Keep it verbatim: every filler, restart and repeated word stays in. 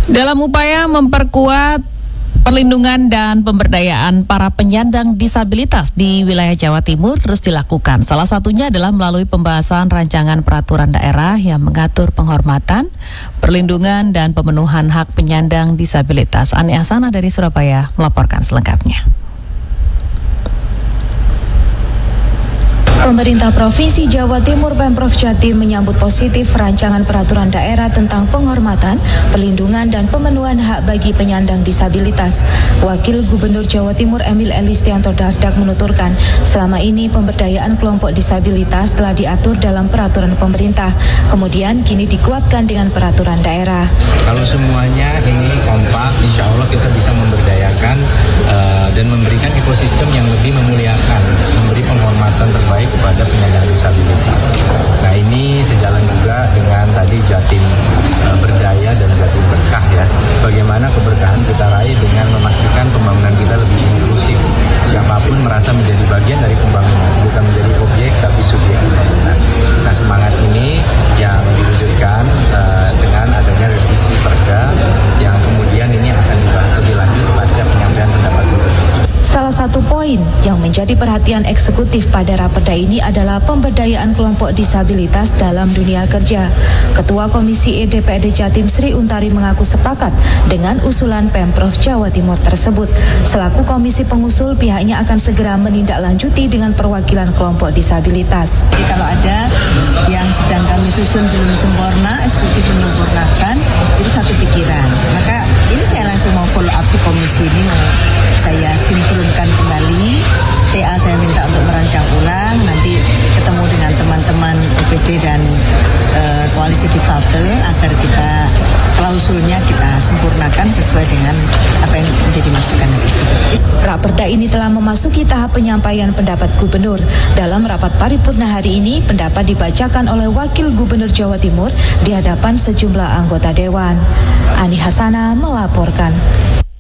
Dalam upaya memperkuat perlindungan dan pemberdayaan para penyandang disabilitas di wilayah Jawa Timur terus dilakukan. Salah satunya adalah melalui pembahasan rancangan peraturan daerah yang mengatur penghormatan, perlindungan, dan pemenuhan hak penyandang disabilitas. Ani Asana dari Surabaya melaporkan selengkapnya. Pemerintah Provinsi Jawa Timur Pemprov Jatim menyambut positif rancangan peraturan daerah tentang penghormatan, perlindungan, dan pemenuhan hak bagi penyandang disabilitas. Wakil Gubernur Jawa Timur Emil Elistianto Dardak menuturkan, selama ini pemberdayaan kelompok disabilitas telah diatur dalam peraturan pemerintah, kemudian kini dikuatkan dengan peraturan daerah. Kalau semuanya ini kompak, insya Allah kita bisa memberdayakan uh, dan memberikan ekosistem yang lebih memuliakan, memberi penghormatan terbaik kepada penyandang disabilitas. Nah, ini sejalan juga dengan tadi Jatim uh, berdaya dan Jatim berkah ya. Bagaimana keberkahan kita raih dengan memastikan pembangunan kita lebih inklusif. Siapapun merasa menjadi bagian dari pembangunan, bukan menjadi objek tapi subjek pembangunan. Nah, semangat ini yang diwujudkan uh, dengan adanya revisi Perda yang kemudian ini akan dibahas lebih lanjut pasca penyampaian pendapat gubernur. Salah satu poin yang menjadi perhatian eksekutif pada raperda ini adalah pemberdayaan kelompok disabilitas dalam dunia kerja. Ketua Komisi E D P R D Jatim Sri Untari mengaku sepakat dengan usulan Pemprov Jawa Timur tersebut. Selaku komisi pengusul, pihaknya akan segera menindaklanjuti dengan perwakilan kelompok disabilitas. Jadi kalau ada yang sedang kami susun belum sempurna, eksekutif menyempurnakan, itu satu pikiran. Maka ini saya langsung mau follow up di komisi ini, mau saya sinkronkan kembali. T A saya minta untuk merancang ulang, nanti ketemu dengan teman-teman O P D dan e, koalisi difabel agar kita klausulnya kita sempurnakan sesuai dengan apa yang menjadi masukan dari eksekutif. Raperda ini telah memasuki tahap penyampaian pendapat gubernur. Dalam rapat paripurna hari ini, pendapat dibacakan oleh Wakil Gubernur Jawa Timur di hadapan sejumlah anggota dewan. Ani Hasana melaporkan.